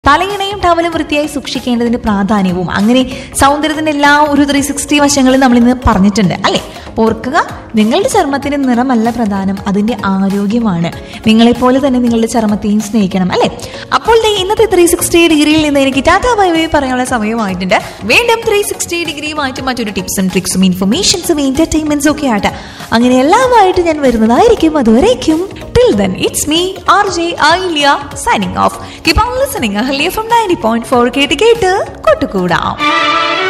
തലയിണയും ടവലും വൃത്തിയായി സൂക്ഷിക്കേണ്ടതിന്റെ പ്രാധാന്യവും അങ്ങനെ സൗന്ദര്യത്തിന്റെ എല്ലാ ഒരു 360 വശങ്ങളും നമ്മൾ ഇന്ന് പറഞ്ഞിട്ടുണ്ട് അല്ലെ. ഓർക്കുക, നിങ്ങളുടെ ചർമ്മത്തിന് നിറമല്ല പ്രധാനം, അതിന്റെ ആരോഗ്യമാണ്. നിങ്ങളെപ്പോലെ തന്നെ നിങ്ങളുടെ ചർമ്മത്തെയും സ്നേഹിക്കണം അല്ലെ. അപ്പോൾ ഇന്നത്തെ 360 ഡിഗ്രിയിൽ നിന്ന് എനിക്ക് ടാറ്റാ ബൈ ബൈ പറയാനുള്ള സമയമായിട്ടുണ്ട്. വീണ്ടും 360 ഡിഗ്രിയുമായിട്ട് മറ്റൊരു ടിപ്സും ട്രിക്സും ഇൻഫർമേഷൻസും എന്റർടൈൻമെന്റ്സും ഒക്കെ ആയിട്ട് അങ്ങനെ എല്ലാമായിട്ട് ഞാൻ വരുന്നതായിരിക്കും. അതുവരേക്കും till then it's me RJ Ailia signing off. Keep on listening. Ahliya from 90.4 കേട്ട് കൂട്ടുകൂടാം.